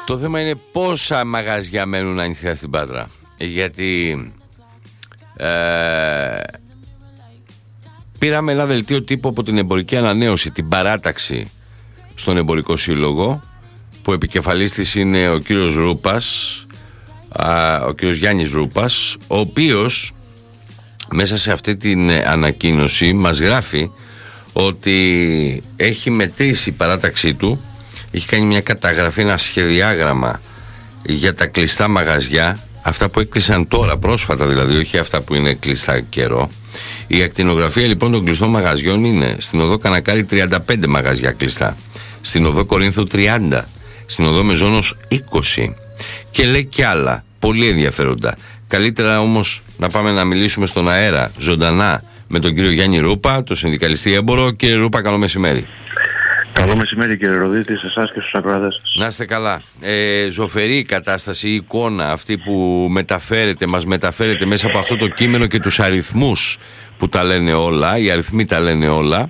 Το θέμα είναι πόσα μαγαζιά μένουν ανοιχτά στην Πάτρα. Γιατί πήραμε ένα δελτίο τύπου από την Εμπορική Ανανέωση, την παράταξη στον Εμπορικό Σύλλογο, που επικεφαλής της είναι ο κύριος Ρούπας, ο κύριος Γιάννης Ρούπας, ο οποίος μέσα σε αυτή την ανακοίνωση μας γράφει ότι έχει μετρήσει η παράταξή του, έχει κάνει μια καταγραφή, ένα σχεδιάγραμμα για τα κλειστά μαγαζιά, αυτά που έκλεισαν τώρα πρόσφατα δηλαδή, όχι αυτά που είναι κλειστά καιρό. Η ακτινογραφία λοιπόν των κλειστών μαγαζιών είναι στην οδό Κανακάρη 35 μαγαζιά κλειστά, στην οδό Κορίνθου 30, στην οδό Μεζόνος 20 και λέει κι άλλα πολύ ενδιαφέροντα. Καλύτερα όμως να πάμε να μιλήσουμε στον αέρα ζωντανά με τον κύριο Γιάννη Ρούπα, το συνδικαλιστή έμπορο. Κύριε Ρούπα, καλό μεσημέρι. Καλό μεσημέρι κύριε Ροδίτη, σε εσάς και στους ακροατές σας. Να είστε καλά. Ζωφερή η κατάσταση, η εικόνα αυτή που μας μεταφέρεται μέσα από αυτό το κείμενο και τους αριθμούς που τα λένε όλα, οι αριθμοί τα λένε όλα.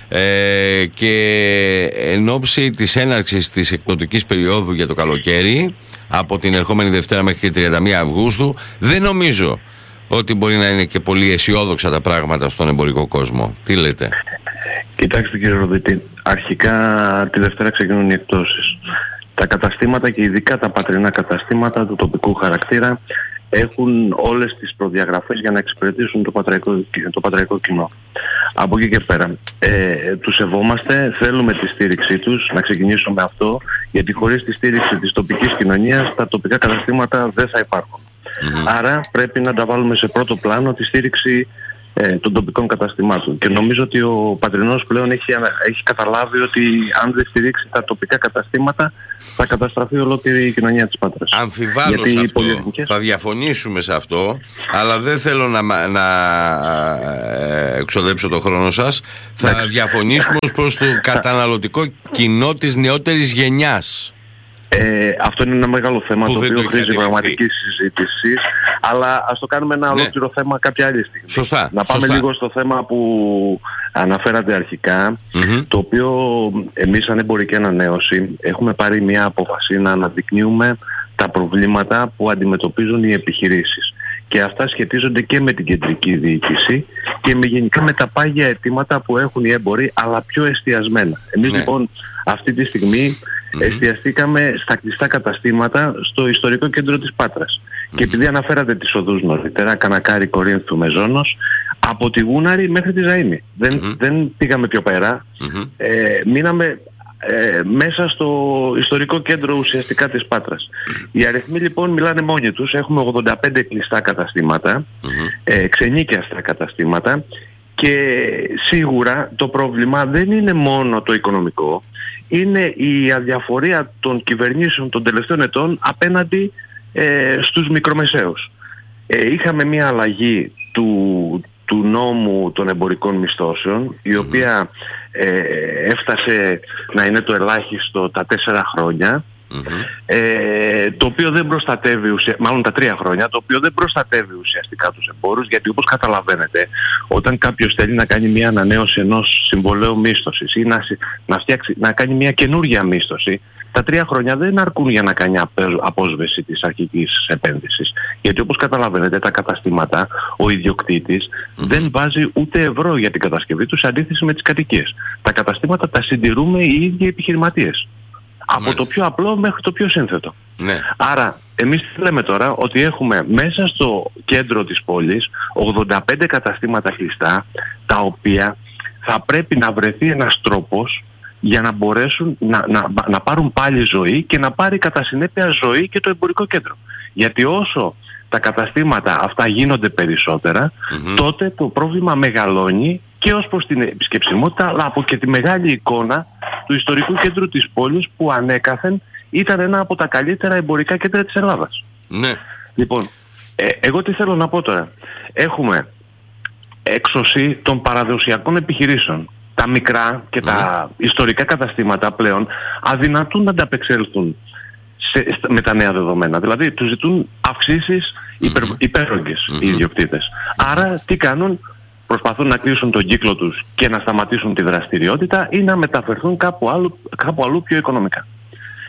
Και εν ώψη της έναρξης της εκπτωτικής περίοδου για το καλοκαίρι, από την ερχόμενη Δευτέρα μέχρι και 31 Αυγούστου, δεν νομίζω ότι μπορεί να είναι και πολύ αισιόδοξα τα πράγματα στον εμπορικό κόσμο. Τι λέτε? Κοιτάξτε κύριε Ροδίτη, αρχικά τη Δευτέρα ξεκινούν οι εκπτώσεις. Τα καταστήματα και ειδικά τα πατρινά καταστήματα του τοπικού χαρακτήρα έχουν όλες τις προδιαγραφές για να εξυπηρετήσουν το πατραϊκό κοινό. Από εκεί και πέρα, τους σεβόμαστε, θέλουμε τη στήριξή τους, να ξεκινήσουμε με αυτό, γιατί χωρίς τη στήριξη της τοπικής κοινωνίας τα τοπικά καταστήματα δεν θα υπάρχουν. Άρα πρέπει να τα βάλουμε σε πρώτο πλάνο τη στήριξη των τοπικών καταστημάτων. Και νομίζω ότι ο Πατρινός πλέον έχει καταλάβει ότι αν δεν στηρίξει τα τοπικά καταστήματα θα καταστραφεί ολόκληρη η κοινωνία της Πάτρας. Αμφιβάλλω σε αυτό, θα διαφωνήσουμε σε αυτό, αλλά δεν θέλω να εξοδέψω το χρόνο σας. Θα διαφωνήσουμε ως προς το καταναλωτικό κοινό της νεότερης γενιάς. Αυτό είναι ένα μεγάλο θέμα το οποίο χρήζει πραγματική συζήτηση, αλλά ας το κάνουμε ένα ολόκληρο θέμα κάποια άλλη στιγμή. Σωστά. Να πάμε λίγο στο θέμα που αναφέρατε αρχικά, το οποίο εμείς σαν Εμπορική Ανανέωση έχουμε πάρει μια απόφαση να αναδεικνύουμε τα προβλήματα που αντιμετωπίζουν οι επιχειρήσεις. Και αυτά σχετίζονται και με την κεντρική διοίκηση και γενικά με τα πάγια αιτήματα που έχουν οι έμποροι, αλλά πιο εστιασμένα. Εμείς λοιπόν αυτή τη στιγμή εστιαστήκαμε στα κλειστά καταστήματα στο ιστορικό κέντρο της Πάτρας. Και επειδή αναφέρατε τις οδούς νωρίτερα, Κανακάρη, Κορίνθου, Μεζόνος, από τη Γούναρη μέχρι τη Ζαΐμη. Δεν πήγαμε πιο πέρα. Μείναμε μέσα στο ιστορικό κέντρο ουσιαστικά της Πάτρας. Οι αριθμοί λοιπόν μιλάνε μόνοι τους. Έχουμε 85 κλειστά καταστήματα, ξενίκιαστα καταστήματα, και σίγουρα το πρόβλημα δεν είναι μόνο το οικονομικό, είναι η αδιαφορία των κυβερνήσεων των τελευταίων ετών απέναντι στους μικρομεσαίους. Είχαμε μια αλλαγή του νόμου των εμπορικών μισθώσεων, η οποία έφτασε να είναι το ελάχιστο τα 4 χρόνια, το οποίο δεν προστατεύει μάλλον τα 3 χρόνια, το οποίο δεν προστατεύει ουσιαστικά τους εμπόρους, γιατί όπως καταλαβαίνετε, όταν κάποιος θέλει να κάνει μια ανανέωση ενός συμβολέου μίσθωσης ή να κάνει μια καινούργια μίσθωση, τα 3 χρόνια δεν αρκούν για να κάνει απόσβεση της αρχικής επένδυσης. Γιατί όπως καταλαβαίνετε, τα καταστήματα, ο ιδιοκτήτης δεν βάζει ούτε ευρώ για την κατασκευή του σε αντίθεση με τις κατοικίες. Τα καταστήματα τα συντηρούμε οι ίδιοι επιχειρηματίες. Από το πιο απλό μέχρι το πιο σύνθετο. Άρα εμείς λέμε τώρα ότι έχουμε μέσα στο κέντρο της πόλης 85 καταστήματα κλειστά, τα οποία θα πρέπει να βρεθεί ένας τρόπος για να μπορέσουν να πάρουν πάλι ζωή και να πάρει κατά συνέπεια ζωή και το εμπορικό κέντρο. Γιατί όσο τα καταστήματα αυτά γίνονται περισσότερα, τότε το πρόβλημα μεγαλώνει και ως προς την επισκεψιμότητα, αλλά από και τη μεγάλη εικόνα του ιστορικού κέντρου της πόλης, που ανέκαθεν ήταν ένα από τα καλύτερα εμπορικά κέντρα της Ελλάδας. Λοιπόν, εγώ τι θέλω να πω τώρα. Έχουμε έξωση των παραδοσιακών επιχειρήσεων. Τα μικρά και τα ιστορικά καταστήματα πλέον αδυνατούν να ανταπεξέλθουν με τα νέα δεδομένα. Δηλαδή τους ζητούν αυξήσεις υπέρογγες οι ιδιοκτήτες. Άρα τι κάνουν? Προσπαθούν να κλείσουν τον κύκλο τους και να σταματήσουν τη δραστηριότητα ή να μεταφερθούν κάπου αλλού πιο οικονομικά.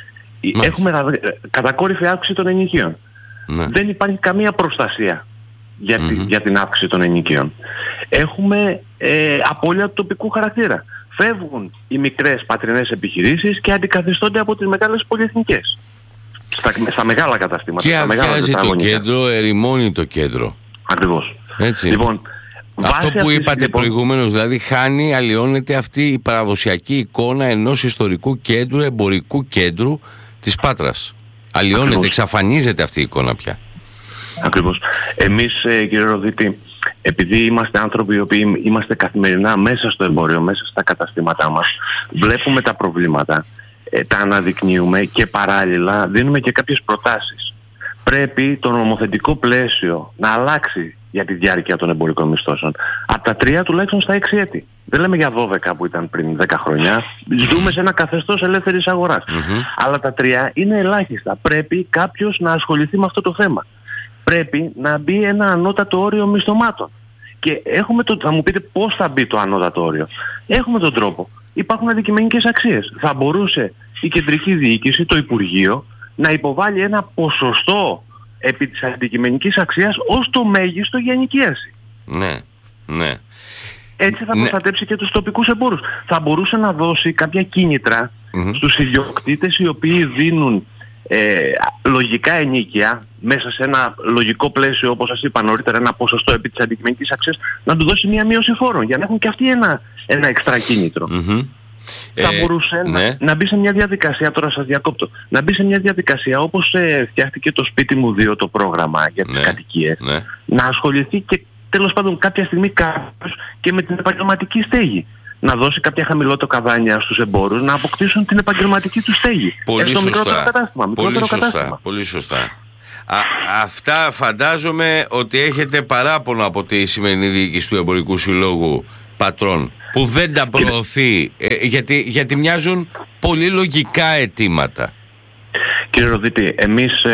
Έχουμε κατακόρυφη αύξηση των ενοικίων. Δεν υπάρχει καμία προστασία για την αύξηση των ενοικίων. Έχουμε απώλεια του τοπικού χαρακτήρα. Φεύγουν οι μικρές πατρινές επιχειρήσεις και αντικαθιστώνται από τις μεγάλες πολυεθνικές. Στα μεγάλα καταστήματα. Και αδειάζει το κέντρο, ερημώνει το κέντρο. Ακριβώς. Έτσι. Λοιπόν, αυτό που είπατε προηγουμένως, δηλαδή χάνει, αλλοιώνεται αυτή η παραδοσιακή εικόνα ενός ιστορικού κέντρου, εμπορικού κέντρου της Πάτρας. Αλλοιώνεται, εξαφανίζεται αυτή η εικόνα πια. Ακριβώς. Εμείς, κύριε Ροδίτη, επειδή είμαστε άνθρωποι οι οποίοι είμαστε καθημερινά μέσα στο εμπόριο, μέσα στα καταστήματά μας, βλέπουμε τα προβλήματα, τα αναδεικνύουμε και παράλληλα δίνουμε και κάποιες προτάσεις. Πρέπει το νομοθετικό πλαίσιο να αλλάξει για τη διάρκεια των εμπορικών μισθώσεων. Από τα 3 τουλάχιστον στα 6 έτη. Δεν λέμε για 12 που ήταν πριν 10 χρόνια. Ζούμε σε ένα καθεστώς ελεύθερης αγοράς. Αλλά τα 3 είναι ελάχιστα. Πρέπει κάποιος να ασχοληθεί με αυτό το θέμα. Πρέπει να μπει ένα ανώτατο όριο μισθωμάτων. Και έχουμε θα μου πείτε πώς θα μπει το ανώτατο όριο. Έχουμε τον τρόπο. Υπάρχουν αντικειμενικές αξίες. Θα μπορούσε η κεντρική διοίκηση, το Υπουργείο, να υποβάλει ένα ποσοστό επί της αντικειμενικής αξίας ως το μέγιστο για ενοικίαση. Ναι. Έτσι θα προστατέψει και τους τοπικούς εμπόρους. Θα μπορούσε να δώσει κάποια κίνητρα στους ιδιοκτήτες οι οποίοι δίνουν λογικά ενοίκια μέσα σε ένα λογικό πλαίσιο, όπως σας είπα νωρίτερα, ένα ποσοστό επί της αντικειμενικής αξίας, να του δώσει μια μείωση φόρων για να έχουν και αυτοί ένα εξτρά κίνητρο. Θα μπορούσε να μπει σε μια διαδικασία, τώρα σας διακόπτω, να μπει σε μια διαδικασία όπως φτιάχτηκε το σπίτι μου 2 το πρόγραμμα για τις κατοικίες, να ασχοληθεί και τέλος πάντων κάποια στιγμή κάποιος και με την επαγγελματική στέγη. Να δώσει κάποια χαμηλότερα καδάνια στους εμπόρους να αποκτήσουν την επαγγελματική του στέγη. Πολύ σωστά. Πολύ σωστά. Αυτά φαντάζομαι ότι έχετε παράπονο από τη σημερινή διοίκηση του Εμπορικού Συλλόγου Πατρών που δεν τα προωθεί, γιατί μοιάζουν πολύ λογικά αιτήματα. Κύριε Ροδίτη, εμείς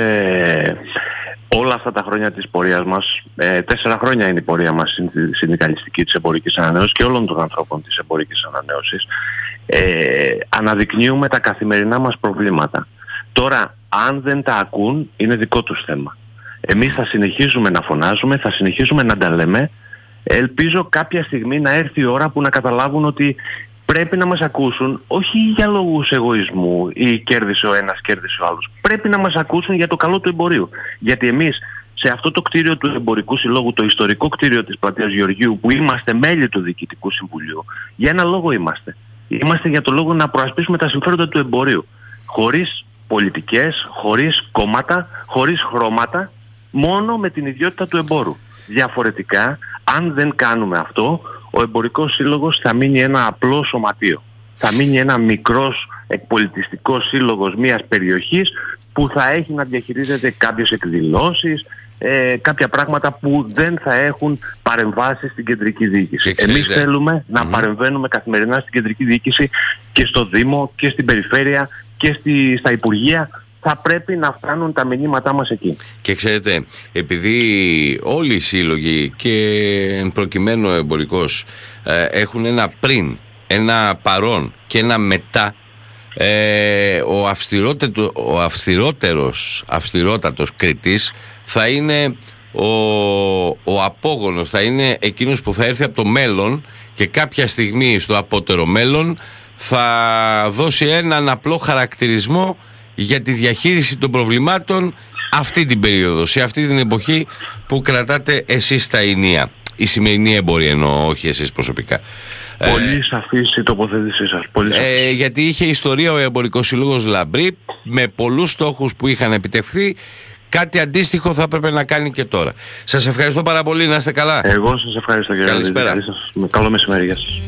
όλα αυτά τα χρόνια της πορείας μας, 4 χρόνια είναι η πορεία μας συνδικαλιστική της Εμπορικής Ανανέωσης και όλων των ανθρώπων της Εμπορικής Ανανέωσης, αναδεικνύουμε τα καθημερινά μας προβλήματα. Τώρα, αν δεν τα ακούν, είναι δικό τους θέμα. Εμείς θα συνεχίζουμε να φωνάζουμε, θα συνεχίζουμε να τα λέμε. Ελπίζω κάποια στιγμή να έρθει η ώρα που να καταλάβουν ότι πρέπει να μας ακούσουν, όχι για λόγους εγωισμού ή κέρδισε ο ένας, κέρδισε ο άλλος. Πρέπει να μας ακούσουν για το καλό του εμπορίου. Γιατί εμείς σε αυτό το κτίριο του Εμπορικού Συλλόγου, το ιστορικό κτίριο της Πλατείας Γεωργίου, που είμαστε μέλη του Διοικητικού Συμβουλίου, για ένα λόγο είμαστε. Είμαστε για το λόγο να προασπίσουμε τα συμφέροντα του εμπορίου. Χωρίς πολιτικές, χωρίς κόμματα, χωρίς χρώματα, μόνο με την ιδιότητα του εμπόρου. Διαφορετικά, αν δεν κάνουμε αυτό, ο Εμπορικός Σύλλογος θα μείνει ένα απλό σωματείο. Θα μείνει ένα μικρός εκπολιτιστικός σύλλογος μιας περιοχής που θα έχει να διαχειρίζεται κάποιες εκδηλώσεις, κάποια πράγματα που δεν θα έχουν παρεμβάσει στην κεντρική διοίκηση. Εμείς θέλουμε να παρεμβαίνουμε καθημερινά στην κεντρική διοίκηση και στο Δήμο και στην Περιφέρεια και στα Υπουργεία. Θα πρέπει να φτάνουν τα μηνύματά μας εκεί. Και ξέρετε, επειδή όλοι οι σύλλογοι και εν προκειμένου εμπορικός έχουν ένα πριν, ένα παρόν και ένα μετά, ο αυστηρότατος κριτής θα είναι ο απόγονος, θα είναι εκείνος που θα έρθει από το μέλλον και κάποια στιγμή στο απότερο μέλλον θα δώσει έναν απλό χαρακτηρισμό για τη διαχείριση των προβλημάτων αυτή την περίοδο, σε αυτή την εποχή που κρατάτε εσείς τα ενία. Η σημερινή εμπορία εννοώ, όχι εσείς προσωπικά. Πολύ σαφής η τοποθέτησή σας. Γιατί είχε ιστορία ο Εμπορικός Σύλλογος Λαμπρή με πολλούς στόχους που είχαν επιτευχθεί. Κάτι αντίστοιχο θα έπρεπε να κάνει και τώρα. Σας ευχαριστώ πάρα πολύ, να είστε καλά. Εγώ σας ευχαριστώ κύριε. Καλησπέρα. Καλό μεσημέρι, γεια σας.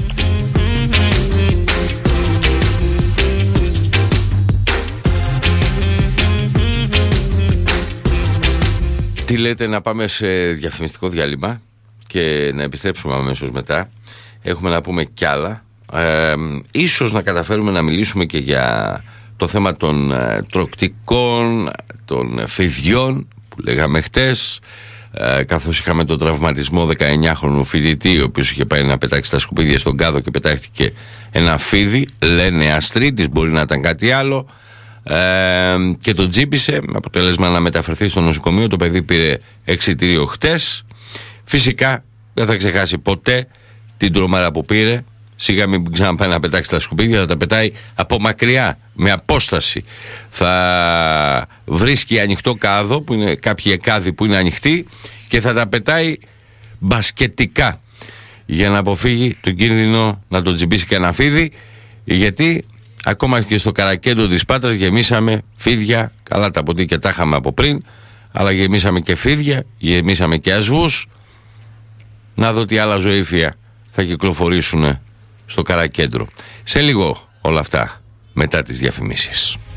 Τι λέτε, να πάμε σε διαφημιστικό διάλειμμα και να επιστρέψουμε αμέσως μετά. Έχουμε να πούμε κι άλλα. Ίσως να καταφέρουμε να μιλήσουμε και για το θέμα των τροκτικών, των φιδιών που λέγαμε χτες, καθώς είχαμε τον τραυματισμό 19χρονου φοιτητή ο οποίος είχε πάει να πετάξει τα σκουπίδια στον κάδο και πετάχτηκε ένα φίδι. Λένε αστρίτης, μπορεί να ήταν κάτι άλλο. και τον τζίπησε, με αποτέλεσμα να μεταφερθεί στο νοσοκομείο. Το παιδί πήρε εξιτήριο χτες. Φυσικά δεν θα ξεχάσει ποτέ την τρομάρα που πήρε. Σιγά μην ξαναπάει να πετάξει τα σκουπίδια, θα τα πετάει από μακριά, με απόσταση. Θα βρίσκει ανοιχτό κάδο, που είναι κάποιοι κάδοι που είναι ανοιχτοί, και θα τα πετάει μπασκετικά, για να αποφύγει τον κίνδυνο να τον τζιμπήσει κανένα φίδι, γιατί ακόμα και στο καρακέντρο της Πάτρας γεμίσαμε φίδια. Καλά τα ποτίκια τα είχαμε από πριν, αλλά γεμίσαμε και φίδια, γεμίσαμε και ασβούς. Να δω τι άλλα ζωήφια θα κυκλοφορήσουν στο καρακέντρο. Σε λίγο όλα αυτά, μετά τις διαφημίσεις.